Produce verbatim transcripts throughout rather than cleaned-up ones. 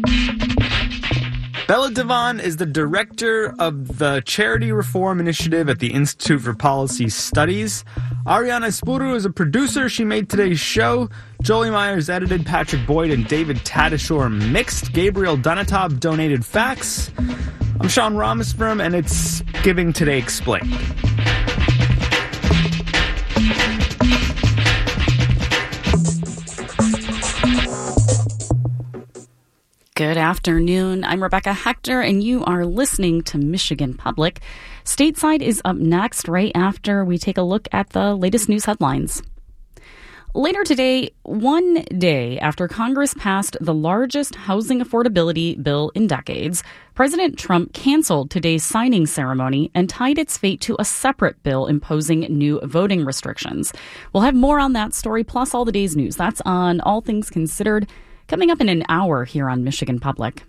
Bella Devon is the director of the Charity Reform Initiative at the Institute for Policy Studies. Ariana Spuru is a producer. She made today's show. Jolie Myers edited. Patrick Boyd and David Tadashore mixed. Gabriel Donatov donated facts. I'm Sean Rameswaram, and it's Giving Today Explained. Good afternoon. I'm Rebecca Hector, and you are listening to Michigan Public. Stateside is up next, right after we take a look at the latest news headlines. Later today, one day after Congress passed the largest housing affordability bill in decades, President Trump canceled today's signing ceremony and tied its fate to a separate bill imposing new voting restrictions. We'll have more on that story, plus all the day's news. That's on All Things Considered, coming up in an hour here on Michigan Public.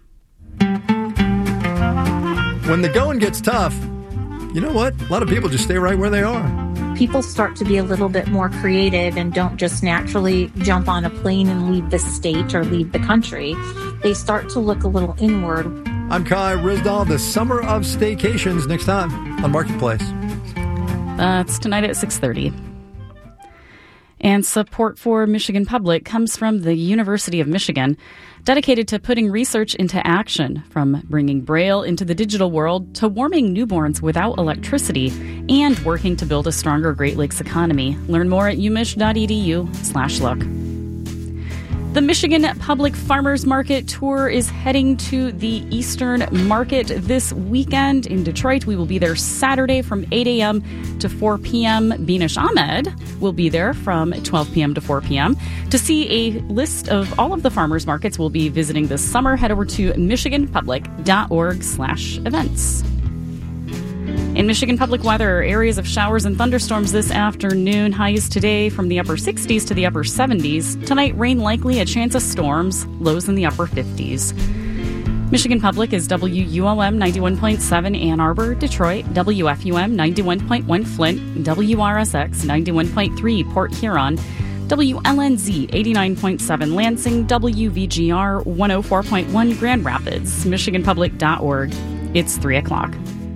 When the going gets tough, you know what? A lot of people just stay right where they are. People start to be a little bit more creative and don't just naturally jump on a plane and leave the state or leave the country. They start to look a little inward. I'm Kai Risdall. The Summer of Staycations next time on Marketplace. That's tonight at six thirty. And support for Michigan Public comes from the University of Michigan, dedicated to putting research into action, from bringing Braille into the digital world to warming newborns without electricity and working to build a stronger Great Lakes economy. Learn more at umich.edu slash look. The Michigan Public Farmers Market Tour is heading to the Eastern Market this weekend in Detroit. We will be there Saturday from eight a.m. to four p.m. Beanish Ahmed will be there from twelve p.m. to four p.m. To see a list of all of the farmers markets we'll be visiting this summer, head over to michiganpublic.org slash events. In Michigan Public weather, areas of showers and thunderstorms this afternoon. Highs today from the upper sixties to the upper seventies. Tonight, rain likely, a chance of storms. Lows in the upper fifties. Michigan Public is W U L M ninety-one point seven Ann Arbor, Detroit, W F U M ninety-one point one Flint, W R S X ninety-one point three Port Huron, W L N Z eighty-nine point seven Lansing, W V G R one oh four point one Grand Rapids, michigan public dot org. It's three o'clock.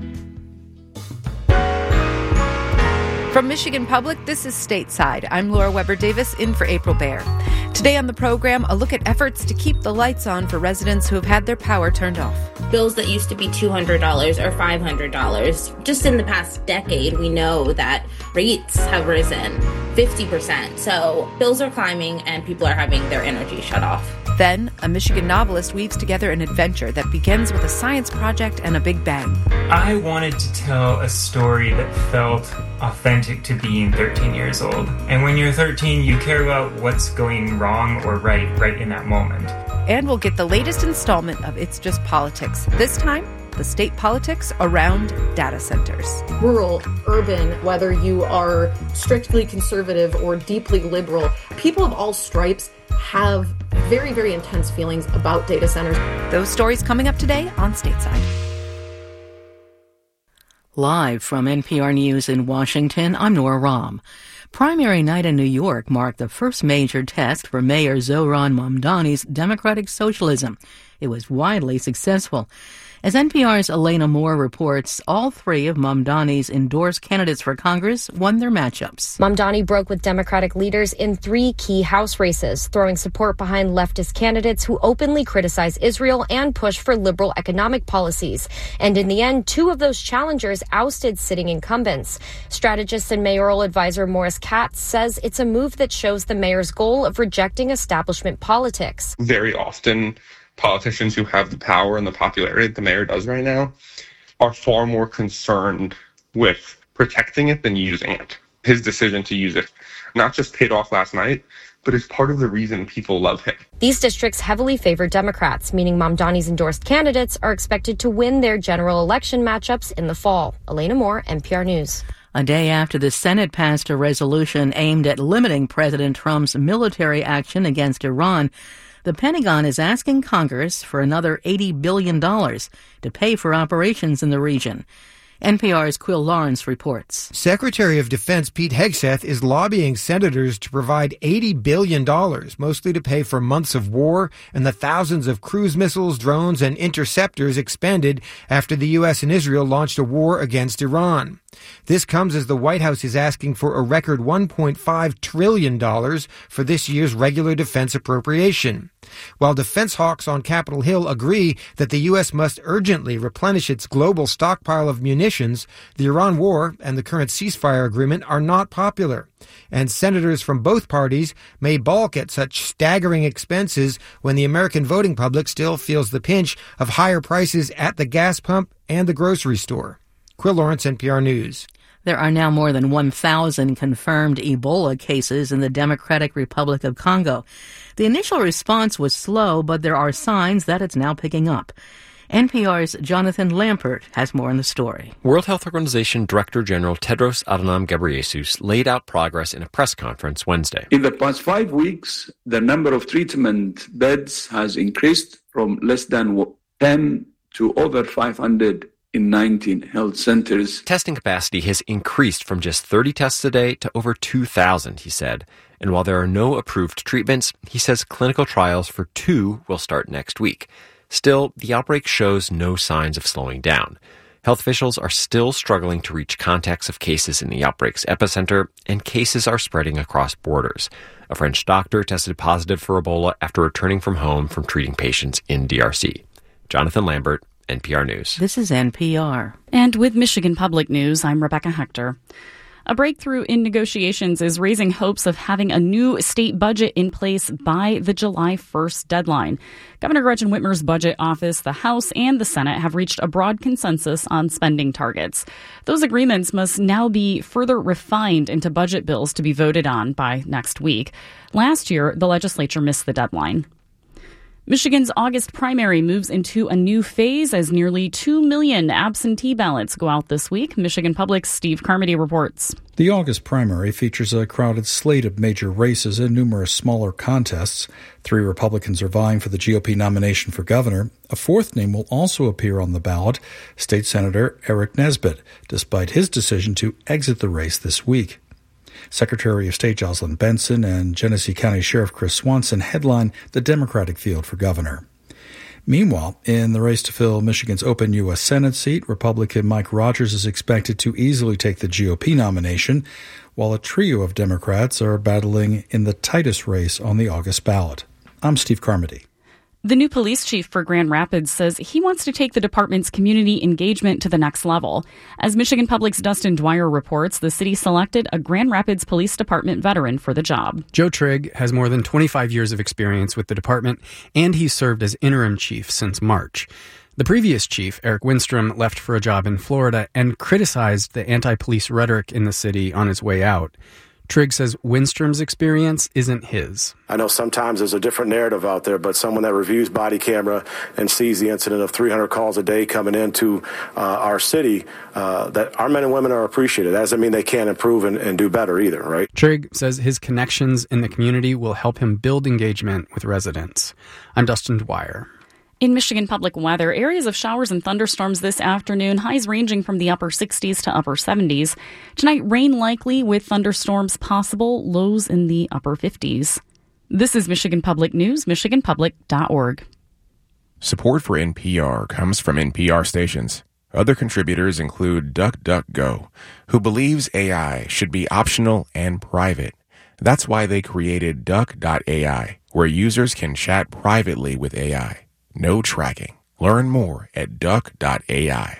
From Michigan Public, this is Stateside. I'm Laura Weber-Davis, in for April Baer. Today on the program, a look at efforts to keep the lights on for residents who have had their power turned off. Bills that used to be two hundred dollars or five hundred dollars. Just in the past decade, we know that rates have risen fifty percent. So bills are climbing and people are having their energy shut off. Then, a Michigan novelist weaves together an adventure that begins with a science project and a big bang. I wanted to tell a story that felt authentic to being thirteen years old. And when you're thirteen, you care about what's going wrong or right, right in that moment. And we'll get the latest installment of It's Just Politics. This time, the state politics around data centers. Rural, urban, whether you are strictly conservative or deeply liberal, people of all stripes have very, very intense feelings about data centers. Those stories coming up today on Stateside. Live from N P R News in Washington, I'm Nora Rahm. Primary night in New York marked the first major test for Mayor Zohran Mamdani's democratic socialism. It was widely successful. As N P R's Elena Moore reports, all three of Mamdani's endorsed candidates for Congress won their matchups. Mamdani broke with Democratic leaders in three key House races, throwing support behind leftist candidates who openly criticize Israel and push for liberal economic policies. And in the end, two of those challengers ousted sitting incumbents. Strategist and mayoral advisor Morris Katz says it's a move that shows the mayor's goal of rejecting establishment politics. Very often, politicians who have the power and the popularity that the mayor does right now are far more concerned with protecting it than using it. His decision to use it not just paid off last night, but is part of the reason people love him. These districts heavily favor Democrats, meaning Mamdani's endorsed candidates are expected to win their general election matchups in the fall. Elena Moore, N P R News. A day after the Senate passed a resolution aimed at limiting President Trump's military action against Iran, the Pentagon is asking Congress for another eighty billion dollars to pay for operations in the region. N P R's Quill Lawrence reports. Secretary of Defense Pete Hegseth is lobbying senators to provide eighty billion dollars, mostly to pay for months of war and the thousands of cruise missiles, drones, and interceptors expended after the U S and Israel launched a war against Iran. This comes as the White House is asking for a record one point five trillion dollars for this year's regular defense appropriation. While defense hawks on Capitol Hill agree that the U S must urgently replenish its global stockpile of munitions, the Iran war and the current ceasefire agreement are not popular. And senators from both parties may balk at such staggering expenses when the American voting public still feels the pinch of higher prices at the gas pump and the grocery store. Quill Lawrence, N P R News. There are now more than one thousand confirmed Ebola cases in the Democratic Republic of Congo. The initial response was slow, but there are signs that it's now picking up. N P R's Jonathan Lampert has more on the story. World Health Organization Director General Tedros Adhanom Ghebreyesus laid out progress in a press conference Wednesday. In the past five weeks, the number of treatment beds has increased from less than ten to over five hundred in nineteen health centers. Testing capacity has increased from just thirty tests a day to over two thousand, he said. And while there are no approved treatments, he says clinical trials for two will start next week. Still, the outbreak shows no signs of slowing down. Health officials are still struggling to reach contacts of cases in the outbreak's epicenter, and cases are spreading across borders. A French doctor tested positive for Ebola after returning from home from treating patients in D R C. Jonathan Lambert, N P R News. This is N P R. And with Michigan Public News, I'm Rebecca Hector. A breakthrough in negotiations is raising hopes of having a new state budget in place by the July first deadline. Governor Gretchen Whitmer's budget office, the House, and the Senate have reached a broad consensus on spending targets. Those agreements must now be further refined into budget bills to be voted on by next week. Last year, the legislature missed the deadline. Michigan's August primary moves into a new phase as nearly two million absentee ballots go out this week. Michigan Public's Steve Carmody reports. The August primary features a crowded slate of major races and numerous smaller contests. Three Republicans are vying for the G O P nomination for governor. A fourth name will also appear on the ballot, State Senator Eric Nesbitt, despite his decision to exit the race this week. Secretary of State Jocelyn Benson and Genesee County Sheriff Chris Swanson headline the Democratic field for governor. Meanwhile, in the race to fill Michigan's open U S Senate seat, Republican Mike Rogers is expected to easily take the G O P nomination, while a trio of Democrats are battling in the tightest race on the August ballot. I'm Steve Carmody. The new police chief for Grand Rapids says he wants to take the department's community engagement to the next level. As Michigan Public's Dustin Dwyer reports, the city selected a Grand Rapids Police Department veteran for the job. Joe Trigg has more than twenty-five years of experience with the department, and he's served as interim chief since March. The previous chief, Eric Winstrom, left for a job in Florida and criticized the anti-police rhetoric in the city on his way out. Trigg says Winstrom's experience isn't his. I know sometimes there's a different narrative out there, but someone that reviews body camera and sees the incident of three hundred calls a day coming into uh, our city, uh, that our men and women are appreciated. That doesn't mean they can't improve and, and do better either, right? Trigg says his connections in the community will help him build engagement with residents. I'm Dustin Dwyer. In Michigan Public weather, areas of showers and thunderstorms this afternoon, highs ranging from the upper sixties to upper seventies. Tonight, rain likely with thunderstorms possible, lows in the upper fifties. This is Michigan Public News, michigan public dot org. Support for N P R comes from N P R stations. Other contributors include DuckDuckGo, who believes A I should be optional and private. That's why they created Duck dot A I, where users can chat privately with A I. No tracking. Learn more at duck dot A I.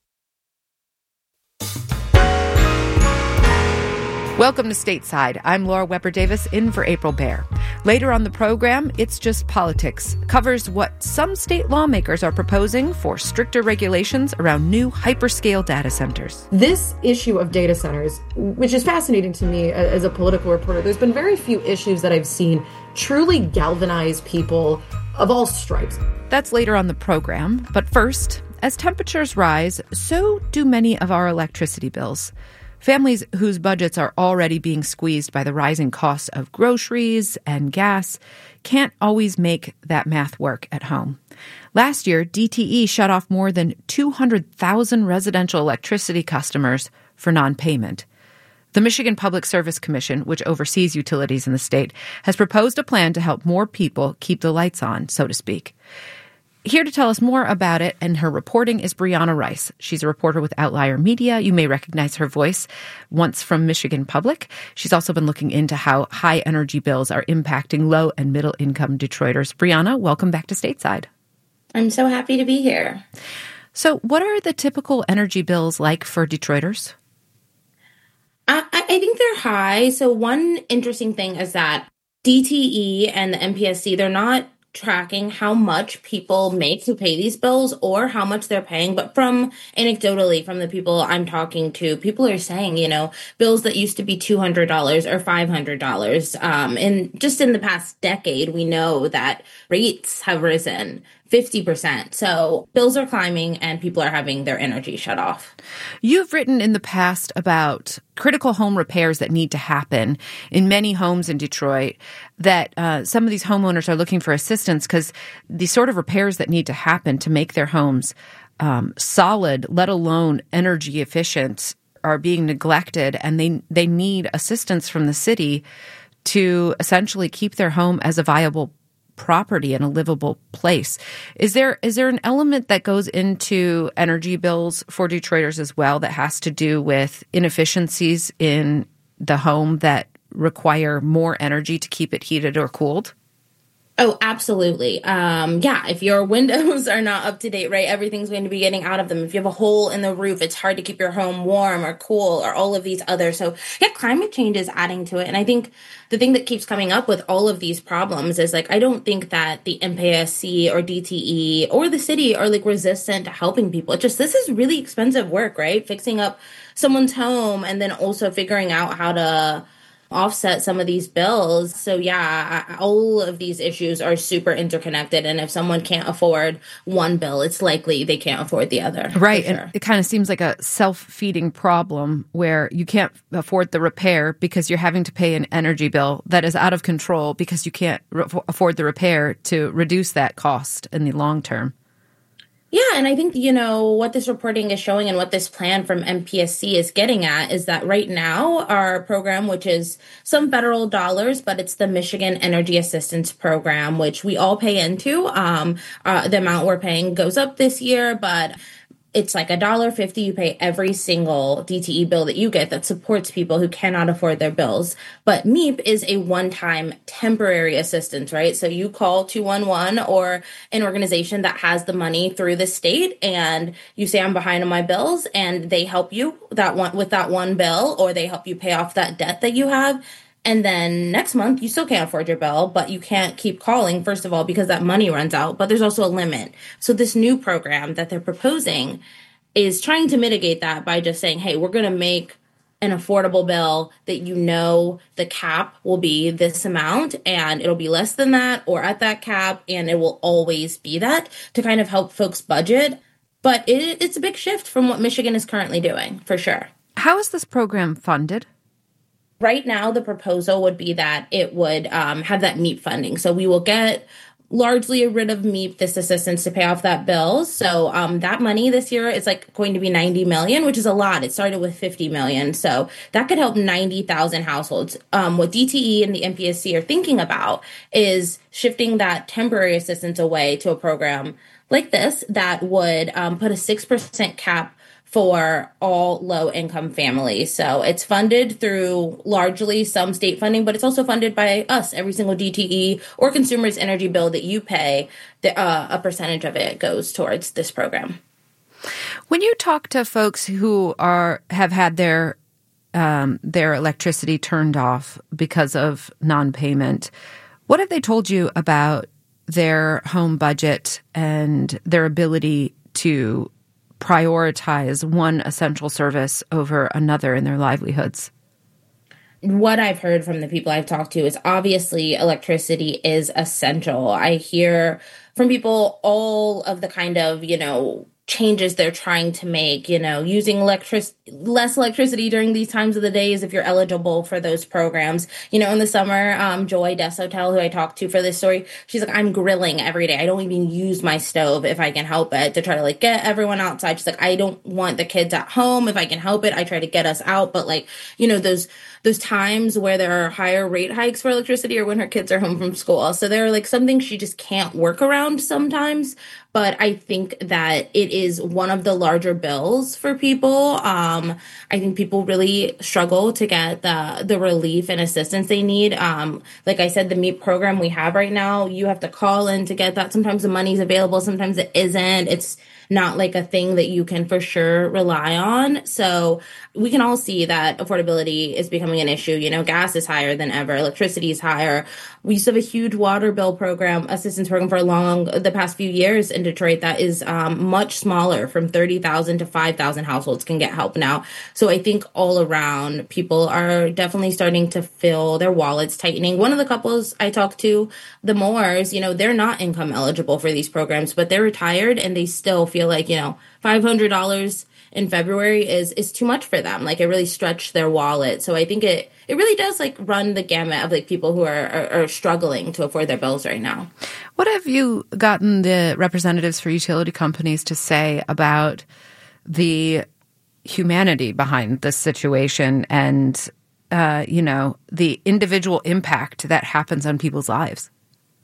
Welcome to Stateside. I'm Laura Weber Davis, in for April Baer. Later on the program, It's Just Politics covers what some state lawmakers are proposing for stricter regulations around new hyperscale data centers. This issue of data centers, which is fascinating to me as a political reporter, there's been very few issues that I've seen truly galvanize people of all stripes. That's later on the program. But first, as temperatures rise, so do many of our electricity bills. Families whose budgets are already being squeezed by the rising costs of groceries and gas can't always make that math work at home. Last year, D T E shut off more than two hundred thousand residential electricity customers for non-payment. The Michigan Public Service Commission, which oversees utilities in the state, has proposed a plan to help more people keep the lights on, so to speak. Here to tell us more about it and her reporting is Brianna Rice. She's a reporter with Outlier Media. You may recognize her voice once from Michigan Public. She's also been looking into how high energy bills are impacting low and middle income Detroiters. Brianna, welcome back to Stateside. I'm so happy to be here. So what are the typical energy bills like for Detroiters? I, I think they're high. So one interesting thing is that D T E and the M P S C, they're not tracking how much people make to pay these bills or how much they're paying. But from anecdotally, from the people I'm talking to, people are saying, you know, bills that used to be two hundred dollars or five hundred dollars. Um, and just in the past decade, we know that rates have risen fifty percent. So bills are climbing and people are having their energy shut off. You've written in the past about critical home repairs that need to happen in many homes in Detroit, that uh, some of these homeowners are looking for assistance because the sort of repairs that need to happen to make their homes um, solid, let alone energy efficient, are being neglected, and they they need assistance from the city to essentially keep their home as a viable property and a livable place. Is there is there an element that goes into energy bills for Detroiters as well that has to do with inefficiencies in the home that require more energy to keep it heated or cooled? Oh, absolutely. Um, yeah, if your windows are not up to date, right, everything's going to be getting out of them. If you have a hole in the roof, it's hard to keep your home warm or cool or all of these others. So yeah, climate change is adding to it. And I think the thing that keeps coming up with all of these problems is like, I don't think that the M P S C or D T E or the city are like resistant to helping people. It's just, this is really expensive work, right? Fixing up someone's home and then also figuring out how to offset some of these bills. So yeah, all of these issues are super interconnected. And if someone can't afford one bill, it's likely they can't afford the other. Right. Sure. And it kind of seems like a self-feeding problem where you can't afford the repair because you're having to pay an energy bill that is out of control because you can't re- afford the repair to reduce that cost in the long term. Yeah, and I think, you know, what this reporting is showing and what this plan from M P S C is getting at is that right now our program, which is some federal dollars, but it's the Michigan Energy Assistance Program, which we all pay into. Um, uh, the amount we're paying goes up this year, but it's like a dollar fifty. You pay every single D T E bill that you get that supports people who cannot afford their bills. But M E A P is a one-time temporary assistance, right? So you call two one one or an organization that has the money through the state and you say, I'm behind on my bills, and they help you that one with that one bill, or they help you pay off that debt that you have. And then next month, you still can't afford your bill, but you can't keep calling, first of all, because that money runs out. But there's also a limit. So this new program that they're proposing is trying to mitigate that by just saying, hey, we're going to make an affordable bill that you know the cap will be this amount, and it'll be less than that or at that cap, and it will always be that, to kind of help folks budget. But it, it's a big shift from what Michigan is currently doing, for sure. How is this program funded? Right now, the proposal would be that it would um, have that M E A P funding. So we will get largely rid of M E A P, this assistance to pay off that bill. So um, that money this year is like going to be ninety million dollars, which is a lot. It started with fifty million dollars. So that could help ninety thousand households. Um, what D T E and the M P S C are thinking about is shifting that temporary assistance away to a program like this that would um, put a six percent cap for all low-income families. So it's funded through largely some state funding, but it's also funded by us. Every single D T E or consumer's energy bill that you pay, the, uh, a percentage of it goes towards this program. When you talk to folks who are have had their um, their electricity turned off because of non-payment, what have they told you about their home budget and their ability to prioritize one essential service over another in their livelihoods? What I've heard from the people I've talked to is obviously electricity is essential. I hear from people all of the kind of, you know, changes they're trying to make, you know, using electric less electricity during these times of the days if you're eligible for those programs. You know, in the summer, um, Joy Deshotel, who I talked to for this story, she's like, I'm grilling every day. I don't even use my stove if I can help it to try to like get everyone outside. She's like, I don't want the kids at home. If I can help it, I try to get us out. But like, you know, those those times where there are higher rate hikes for electricity or when her kids are home from school. So there are like some things she just can't work around sometimes. But I think that it is one of the larger bills for people. Um, I think people really struggle to get the the relief and assistance they need. Um, like I said, the MEAP program we have right now, you have to call in to get that. Sometimes the money's available, sometimes it isn't. It's not like a thing that you can for sure rely on. So we can all see that affordability is becoming an issue. You know, gas is higher than ever. Electricity is higher. We used to have a huge water bill program, assistance program for a long, the past few years in Detroit that is um, much smaller, from thirty thousand to five thousand households can get help now. So I think all around people are definitely starting to feel their wallets tightening. One of the couples I talked to, the Moores, you know, they're not income eligible for these programs, but they're retired and they still feel like, you know, five hundred dollars in February is is too much for them. Like, it really stretched their wallet. So I think it it really does like run the gamut of like people who are, are, are struggling to afford their bills right now. What have you gotten the representatives for utility companies to say about the humanity behind this situation and, uh, you know, the individual impact that happens on people's lives?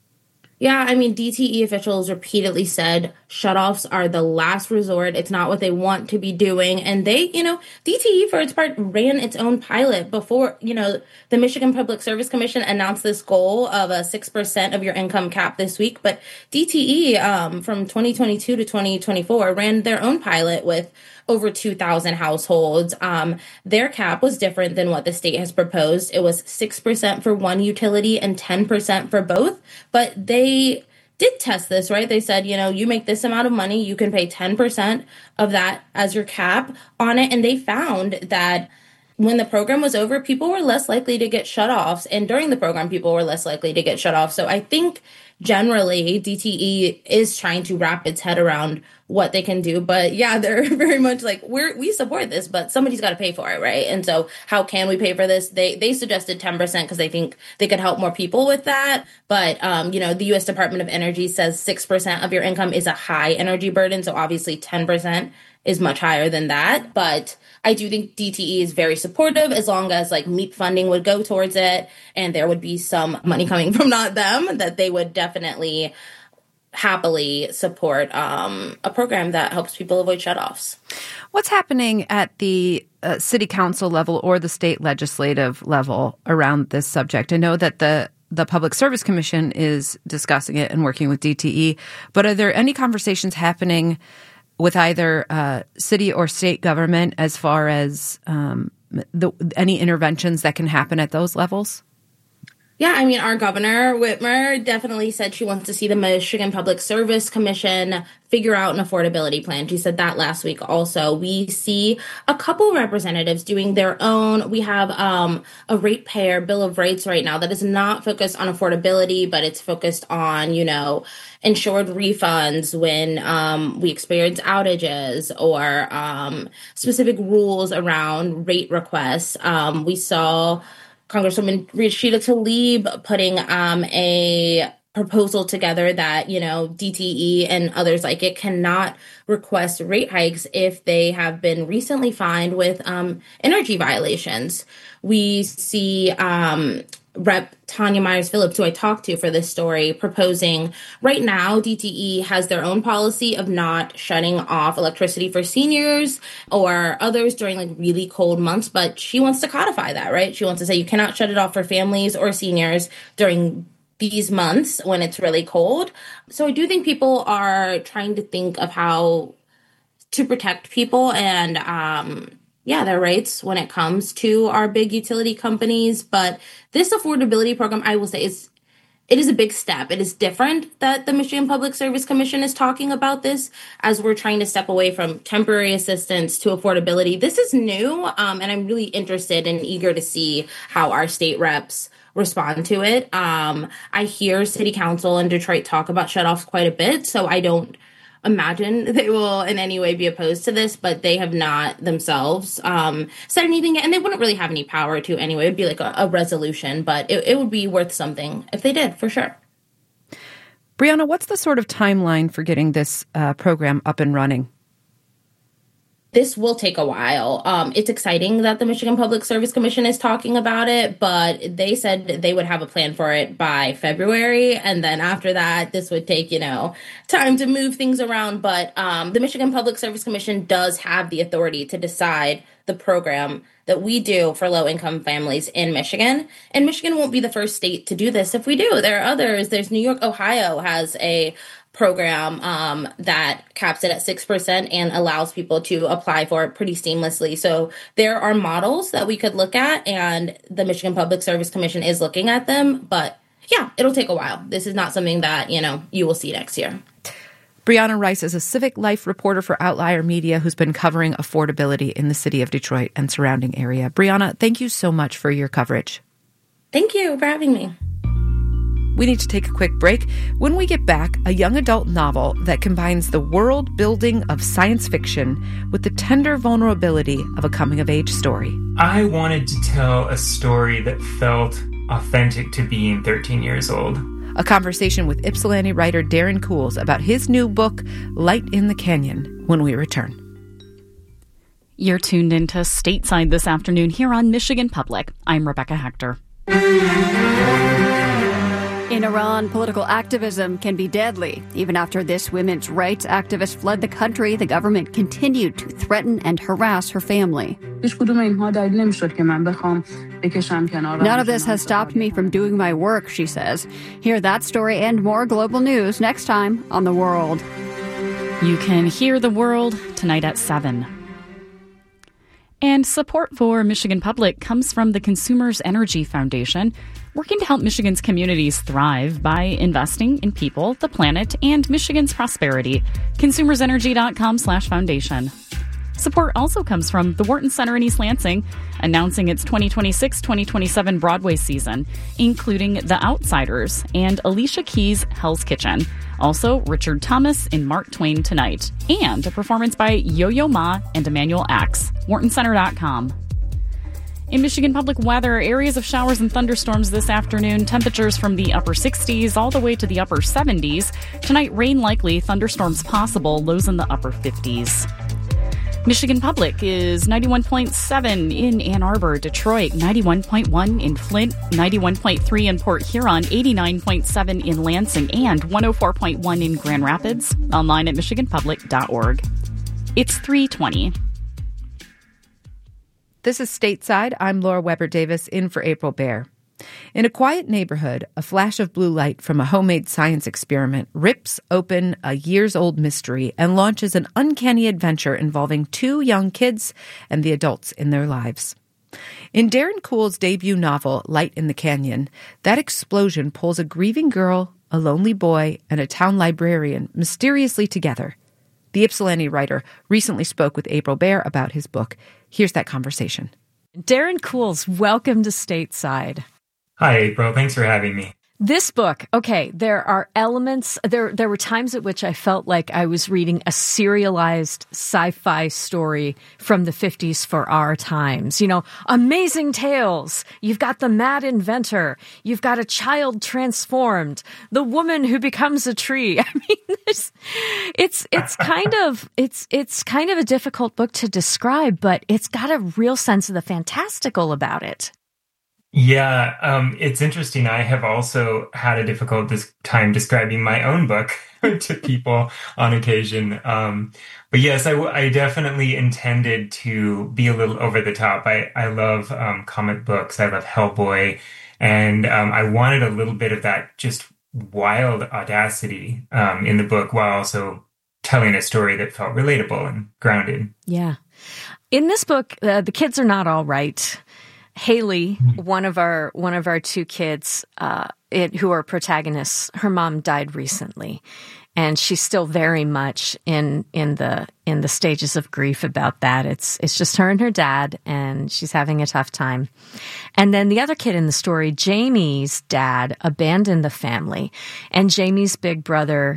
Yeah, I mean, D T E officials repeatedly said shutoffs are the last resort. It's not what they want to be doing. And they, you know, D T E, for its part, ran its own pilot before, you know, the Michigan Public Service Commission announced this goal of a six percent of your income cap this week. But D T E, um, from twenty twenty-two to twenty twenty-four, ran their own pilot with over two thousand households. Um, their cap was different than what the state has proposed. It was six percent for one utility and ten percent for both. But they did test this, right? They said, you know, you make this amount of money, you can pay ten percent of that as your cap on it. And they found that when the program was over, people were less likely to get shutoffs. And during the program, people were less likely to get shut off. So I think generally D T E is trying to wrap its head around what they can do. But yeah, they're very much like, we're, we support this, but somebody's got to pay for it, right? And so how can we pay for this? They they suggested ten percent because they think they could help more people with that. But, um, you know, the U S Department of Energy says six percent of your income is a high energy burden. So obviously ten percent is much higher than that. But I do think D T E is very supportive as long as like MEAP funding would go towards it and there would be some money coming from not them, that they would definitely happily support um, a program that helps people avoid shutoffs. What's happening at the uh, city council level or the state legislative level around this subject? I know that the the Public Service Commission is discussing it and working with D T E, but are there any conversations happening with either uh, city or state government as far as um, the, any interventions that can happen at those levels? Yeah, I mean, our governor, Whitmer, definitely said she wants to see the Michigan Public Service Commission figure out an affordability plan. She said that last week also. We see a couple representatives doing their own. We have um, a ratepayer Bill of Rights right now that is not focused on affordability, but it's focused on, you know, insured refunds when um, we experience outages or um, specific rules around rate requests. Um, we saw Congresswoman Rashida Tlaib putting um, a proposal together that, you know, D T E and others like it cannot request rate hikes if they have been recently fined with um, energy violations. We see um, Rep Tanya Myers-Phillips, who I talked to for this story, proposing right now D T E has their own policy of not shutting off electricity for seniors or others during like really cold months, but she wants to codify that, right? She wants to say you cannot shut it off for families or seniors during these months when it's really cold. So I do think people are trying to think of how to protect people and, um, yeah, their rights when it comes to our big utility companies. But this affordability program, I will say, is it is a big step. It is different that the Michigan Public Service Commission is talking about this as we're trying to step away from temporary assistance to affordability. This is new, um, and I'm really interested and eager to see how our state reps respond to it. Um, I hear City Council in Detroit talk about shutoffs quite a bit, so I don't imagine they will in any way be opposed to this, but they have not themselves um, said anything yet, and they wouldn't really have any power to anyway. It would be like a, a resolution, but it, it would be worth something if they did, for sure. Brianna, what's the sort of timeline for getting this uh, program up and running? This will take a while. Um, it's exciting that the Michigan Public Service Commission is talking about it, but they said they would have a plan for it by February. And then after that, this would take, you know, time to move things around. But um, the Michigan Public Service Commission does have the authority to decide the program that we do for low-income families in Michigan. And Michigan won't be the first state to do this if we do. There are others. There's New York. Ohio has a program um, that caps it at six percent and allows people to apply for it pretty seamlessly. So there are models that we could look at, and the Michigan Public Service Commission is looking at them. But yeah, it'll take a while. This is not something that, you know, you will see next year. Brianna Rice is a civic life reporter for Outlier Media who's been covering affordability in the city of Detroit and surrounding area. Brianna, thank you so much for your coverage. Thank you for having me. We need to take a quick break. When we get back, a young adult novel that combines the world building of science fiction with the tender vulnerability of a coming-of-age story. I wanted to tell a story that felt authentic to being thirteen years old. A conversation with Ypsilanti writer Darren Cools about his new book, Light in the Canyon, when we return. You're tuned into Stateside this afternoon here on Michigan Public. I'm Rebecca Hector. In Iran, political activism can be deadly. Even after this women's rights activist fled the country, the government continued to threaten and harass her family. None of this has stopped me from doing my work, she says. Hear that story and more global news next time on The World. You can hear The World tonight at seven. And support for Michigan Public comes from the Consumers Energy Foundation, working to help Michigan's communities thrive by investing in people, the planet, and Michigan's prosperity. consumersenergy.com slash foundation. Support also comes from the Wharton Center in East Lansing, announcing its twenty twenty-six twenty twenty-seven Broadway season, including The Outsiders and Alicia Keys' Hell's Kitchen. Also, Richard Thomas in Mark Twain Tonight, and a performance by Yo-Yo Ma and Emmanuel Axe. wharton center dot com. In Michigan Public weather, areas of showers and thunderstorms this afternoon. Temperatures from the upper sixties all the way to the upper seventies. Tonight, rain likely, thunderstorms possible, lows in the upper fifties. Michigan Public is ninety-one point seven in Ann Arbor, Detroit, ninety-one point one in Flint, ninety-one point three in Port Huron, eighty-nine point seven in Lansing, and one oh four point one in Grand Rapids. Online at michigan public dot org. It's three twenty. This is Stateside. I'm Laura Weber Davis, in for April Baer. In a quiet neighborhood, a flash of blue light from a homemade science experiment rips open a years-old mystery and launches an uncanny adventure involving two young kids and the adults in their lives. In Darren Cools' debut novel, Light in the Canyon, that explosion pulls a grieving girl, a lonely boy, and a town librarian mysteriously together. The Ypsilanti writer recently spoke with April Baer about his book. Here's that conversation. Darren Cools, welcome to Stateside. Hi, April. Thanks for having me. This book, okay, there are elements, there there were times at which I felt like I was reading a serialized sci-fi story from the fifties for our times. You know, amazing tales. You've got the mad inventor. You've got a child transformed. The woman who becomes a tree. I mean, this, it's it's kind of it's it's kind of a difficult book to describe, but it's got a real sense of the fantastical about it. Yeah, um, it's interesting. I have also had a difficult dis- time describing my own book to people on occasion. Um, but yes, I, w- I definitely intended to be a little over the top. I, I love um, comic books. I love Hellboy. And um, I wanted a little bit of that just wild audacity um, in the book while also telling a story that felt relatable and grounded. Yeah. In this book, uh, the kids are not all right. Haley, one of our one of our two kids, uh, it, who are protagonists, her mom died recently, and she's still very much in in the in the stages of grief about that. It's it's just her and her dad, and she's having a tough time. And then the other kid in the story, Jamie's dad, abandoned the family, and Jamie's big brother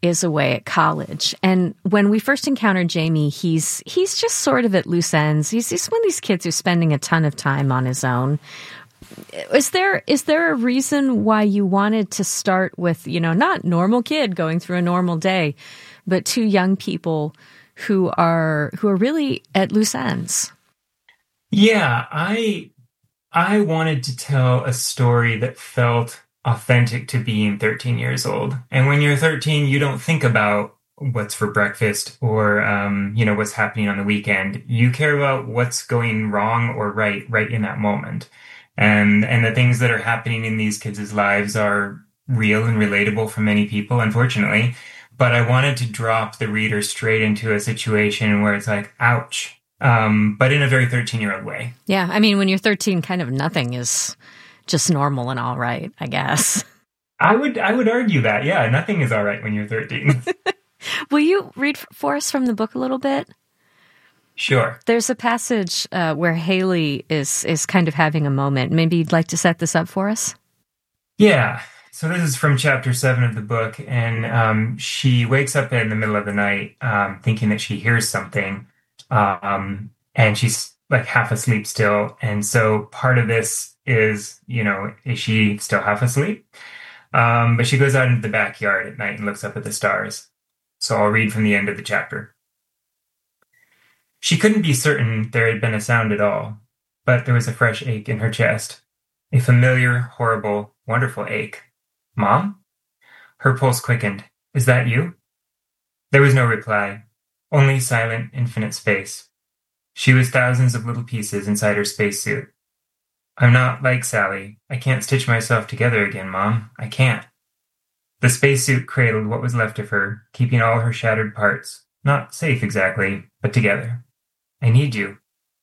is away at college. And when we first encountered Jamie, he's he's just sort of at loose ends. He's, he's one of these kids who's spending a ton of time on his own. Is there is there a reason why you wanted to start with, you know, not normal kid going through a normal day, but two young people who are who are really at loose ends? Yeah, I I wanted to tell a story that felt authentic to being thirteen years old. And when you're thirteen, you don't think about what's for breakfast or, um, you know, what's happening on the weekend. You care about what's going wrong or right, right in that moment. And, and the things that are happening in these kids' lives are real and relatable for many people, unfortunately. But I wanted to drop the reader straight into a situation where it's like, ouch. Um, but in a very thirteen-year-old way. Yeah, I mean, when you're thirteen, kind of nothing is just normal and all right, I guess. I would I would argue that, yeah, nothing is all right when you're thirteen. Will you read for us from the book a little bit? Sure. There's a passage uh, where Haley is is kind of having a moment. Maybe you'd like to set this up for us? Yeah. So this is from chapter seven of the book, and um, she wakes up in the middle of the night um, thinking that she hears something, um, and she's like half asleep still. And so part of this is, you know, is she still half asleep? Um, but she goes out into the backyard at night and looks up at the stars. So I'll read from the end of the chapter. She couldn't be certain there had been a sound at all, but there was a fresh ache in her chest. A familiar, horrible, wonderful ache. Mom? Her pulse quickened. Is that you? There was no reply, only silent, infinite space. She was thousands of little pieces inside her spacesuit. I'm not like Sally. I can't stitch myself together again, Mom. I can't. The spacesuit cradled what was left of her, keeping all her shattered parts. Not safe exactly, but together. I need you.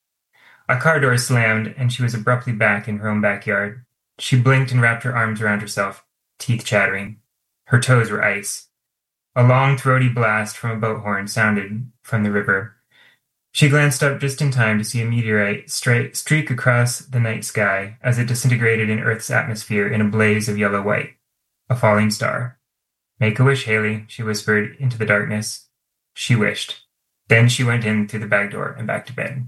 A car door slammed, and she was abruptly back in her own backyard. She blinked and wrapped her arms around herself, teeth chattering. Her toes were ice. A long, throaty blast from a boat horn sounded from the river. She glanced up just in time to see a meteorite straight, streak across the night sky as it disintegrated in Earth's atmosphere in a blaze of yellow-white. A falling star. Make a wish, Haley, she whispered into the darkness. She wished. Then she went in through the back door and back to bed.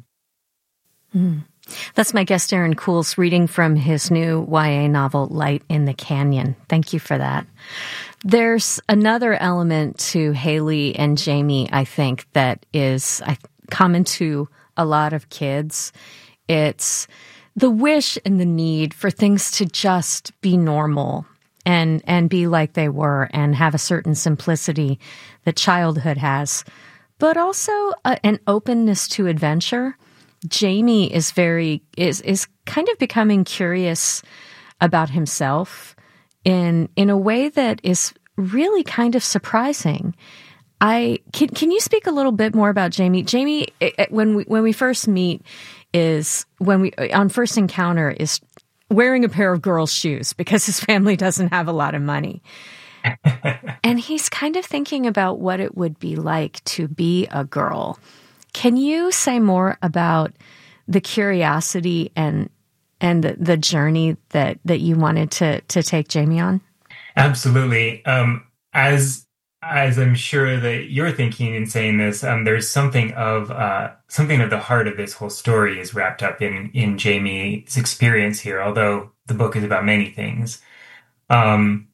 Mm. That's my guest, Aaron Cools, reading from his new Y A novel, Light in the Canyon. Thank you for that. There's another element to Haley and Jamie, I think, that is I, common to a lot of kids. It's the wish and the need for things to just be normal and, and be like they were and have a certain simplicity that childhood has, but also a, an openness to adventure. Jamie is very is is kind of becoming curious about himself in in a way that is really kind of surprising. I can can you speak a little bit more about Jamie? Jamie, when we when we first meet, is when we on first encounter is wearing a pair of girls' shoes because his family doesn't have a lot of money. And he's kind of thinking about what it would be like to be a girl. Can you say more about the curiosity and and the, the journey that, that you wanted to to take Jamie on? Absolutely. Um, as as I'm sure that you're thinking in saying this, um, there's something of uh, something of the heart of this whole story is wrapped up in in Jamie's experience here. Although the book is about many things, um,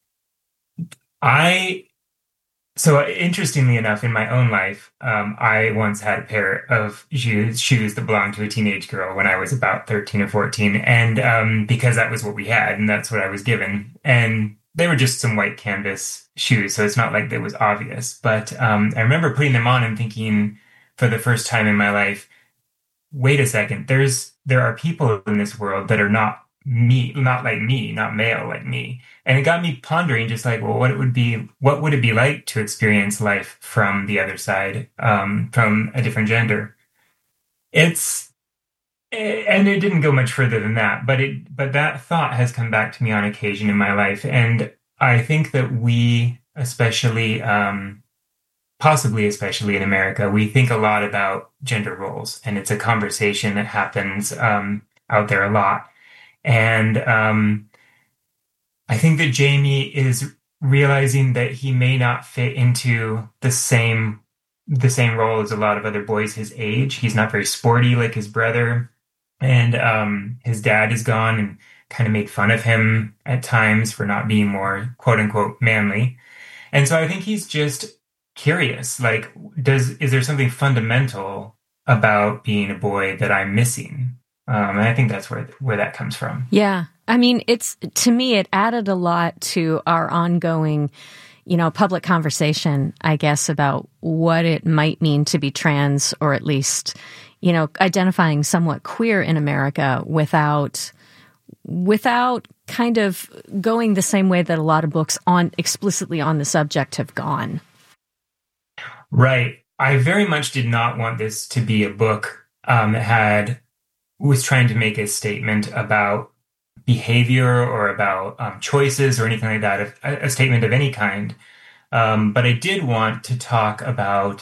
I. So interestingly enough, in my own life, um, I once had a pair of shoes, shoes that belonged to a teenage girl when I was about thirteen or fourteen. And um, because that was what we had and that's what I was given. And they were just some white canvas shoes. So it's not like it was obvious. But um, I remember putting them on and thinking for the first time in my life, wait a second, there's there are people in this world that are not me, not like me, not male like me. And it got me pondering just like, well, what it would be, what would it be like to experience life from the other side, um, from a different gender? It's, and it didn't go much further than that, but it, but that thought has come back to me on occasion in my life. And I think that we, especially, um, possibly especially in America, we think a lot about gender roles, and it's a conversation that happens, um, out there a lot. And, um, I think that Jamie is realizing that he may not fit into the same the same role as a lot of other boys his age. He's not very sporty like his brother, and um, his dad is gone and kind of made fun of him at times for not being more quote unquote manly. And so I think he's just curious, like, does is there something fundamental about being a boy that I'm missing? Um, and I think that's where where that comes from. Yeah. I mean, it's, to me, it added a lot to our ongoing, you know, public conversation, I guess, about what it might mean to be trans, or at least, you know, identifying somewhat queer in America without, without kind of going the same way that a lot of books on explicitly on the subject have gone. Right. I very much did not want this to be a book um, that had, was trying to make a statement about behavior or about um, choices or anything like that, a, a statement of any kind. Um, but I did want to talk about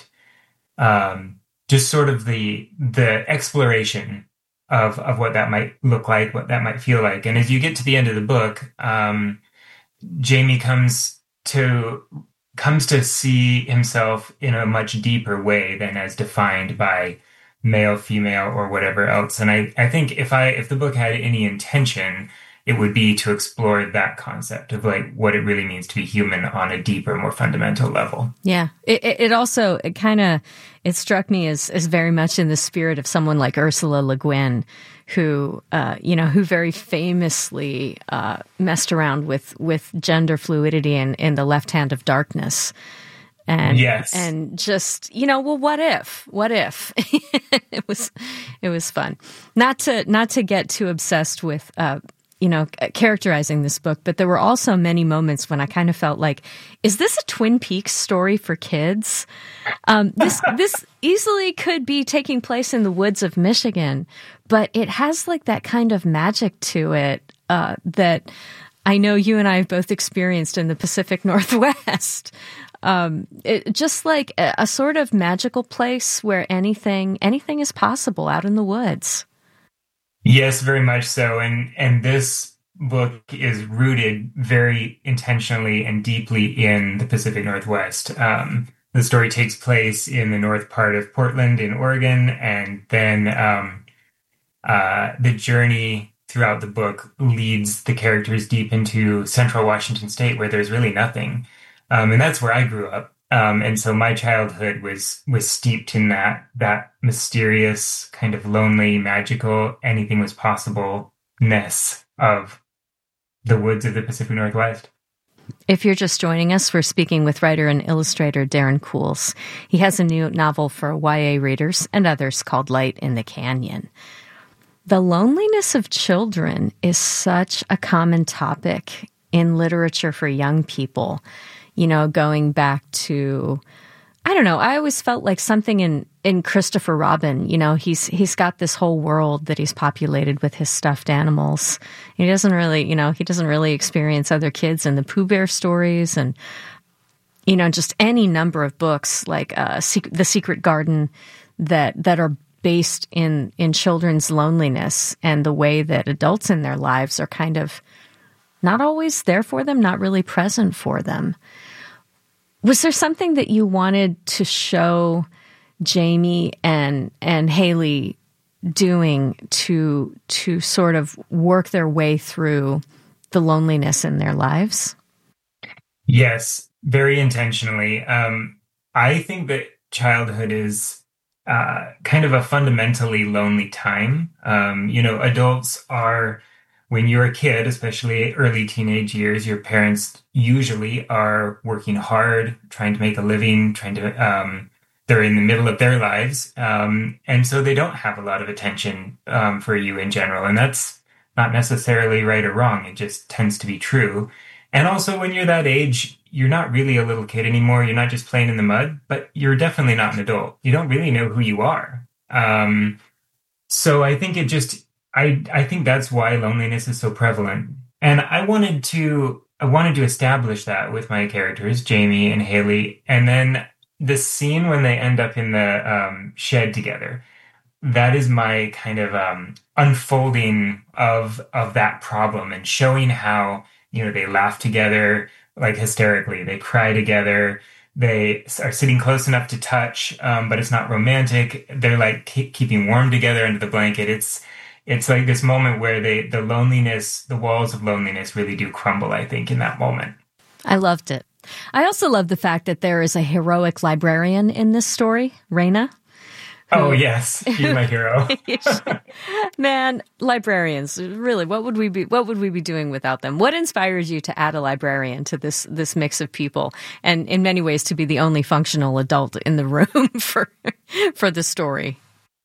um, just sort of the the exploration of of what that might look like, what that might feel like. And as you get to the end of the book, um, Jamie comes to comes to see himself in a much deeper way than as defined by male, female, or whatever else. And I, I think if I if the book had any intention, it would be to explore that concept of like what it really means to be human on a deeper, more fundamental level. Yeah. It, it also, it kind of, it struck me as, as very much in the spirit of someone like Ursula Le Guin, who, uh, you know, who very famously uh, messed around with, with gender fluidity in, in The Left Hand of Darkness. And, yes. and just, you know, well, what if, what if it was, it was fun. Not to, not to get too obsessed with, uh, you know, characterizing this book, but there were also many moments when I kind of felt like, is this a Twin Peaks story for kids? Um, this, this easily could be taking place in the woods of Michigan, but it has like that kind of magic to it, uh, that I know you and I have both experienced in the Pacific Northwest. Um, it, just like a, a sort of magical place where anything, anything is possible out in the woods. Yes, very much so. And and this book is rooted very intentionally and deeply in the Pacific Northwest. Um, the story takes place in the north part of Portland in Oregon, and then um, uh, the journey throughout the book leads the characters deep into central Washington state, where there's really nothing. Um, and that's where I grew up. Um, and so my childhood was was steeped in that that mysterious, kind of lonely, magical, anything was possible-ness of the woods of the Pacific Northwest. If you're just joining us, we're speaking with writer and illustrator Darren Cools. He has a new novel for Y A readers and others called Light in the Canyon. The loneliness of children is such a common topic in literature for young people. You know, going back to, I don't know, I always felt like something in, in Christopher Robin, you know, he's he's got this whole world that he's populated with his stuffed animals. He doesn't really, you know, he doesn't really experience other kids and the Pooh Bear stories and, you know, just any number of books like uh, The Secret Garden that that are based in, in children's loneliness and the way that adults in their lives are kind of not always there for them, not really present for them. Was there something that you wanted to show Jamie and and Haley doing to to sort of work their way through the loneliness in their lives? Yes, very intentionally. Um, I think that childhood is uh, kind of a fundamentally lonely time. Um, you know, adults are, when you're a kid, especially early teenage years, your parents usually are working hard, trying to make a living, trying to, um, they're in the middle of their lives. Um, and so they don't have a lot of attention um, for you in general. And that's not necessarily right or wrong. It just tends to be true. And also when you're that age, you're not really a little kid anymore. You're not just playing in the mud, but you're definitely not an adult. You don't really know who you are. Um, so I think it just, I, I think that's why loneliness is so prevalent. And I wanted to I wanted to establish that with my characters, Jamie and Haley. And then the scene when they end up in the um, shed together, that is my kind of um, unfolding of of that problem and showing how, you know, they laugh together, like hysterically. They cry together. They are sitting close enough to touch, um, but it's not romantic. They're like keep, keeping warm together under the blanket. It's it's like this moment where they the loneliness, the walls of loneliness really do crumble, I think, in that moment. I loved it. I also love the fact that there is a heroic librarian in this story, Raina. Oh, yes. She's my hero. Man, librarians, really, what would we be what would we be doing without them? What inspired you to add a librarian to this this mix of people, and in many ways to be the only functional adult in the room for for the story?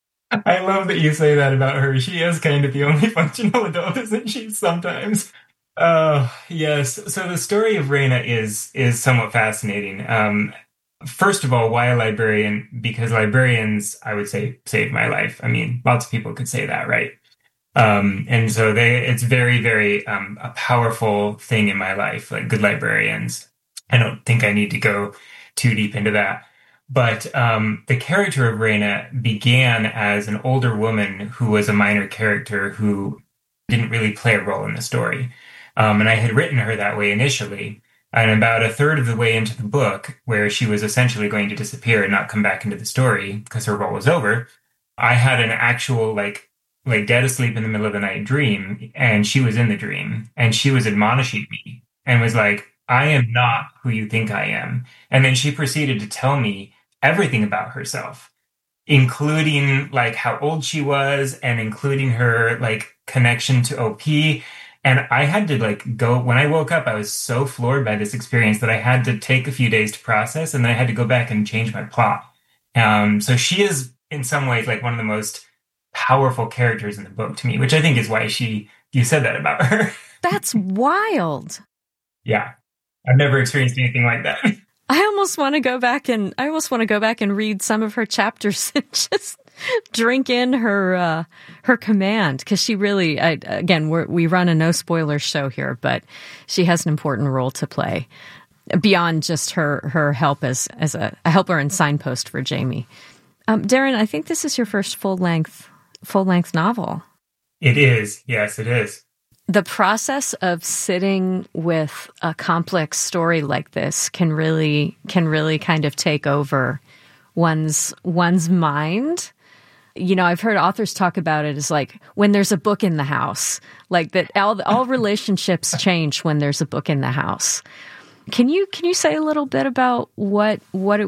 I love that you say that about her. She is kind of the only functional adult, isn't she, sometimes? Oh, yes. So the story of Raina is is somewhat fascinating. Um First of all, why a librarian? Because librarians, I would say, saved my life. I mean, lots of people could say that, right? Um, and so they, it's very, very um, a powerful thing in my life, like good librarians. I don't think I need to go too deep into that. But um, the character of Raina began as an older woman who was a minor character who didn't really play a role in the story. Um, and I had written her that way initially. And about a third of the way into the book, where she was essentially going to disappear and not come back into the story because her role was over, I had an actual, like, like dead asleep in the middle of the night dream, and she was in the dream, and she was admonishing me and was like, I am not who you think I am. And then she proceeded to tell me everything about herself, including, like, how old she was and including her, like, connection to O P. And I had to like go, when I woke up, I was so floored by this experience that I had to take a few days to process, and then I had to go back and change my plot. Um, so she is in some ways like one of the most powerful characters in the book to me, which I think is why she, you said that about her. That's wild. Yeah. I've never experienced anything like that. I almost want to go back and I almost want to go back and read some of her chapters and just drink in her uh, her command, because she really, I, again, we're, we run a no spoilers show here, but she has an important role to play beyond just her her help as as a, a helper and signpost for Jamie. Um, Darren, I think this is your first full length full length novel. It is, yes, it is. The process of sitting with a complex story like this can really can really kind of take over one's one's mind. You know, I've heard authors talk about it as like when there's a book in the house, like that all all relationships change when there's a book in the house. Can you can you say a little bit about what what it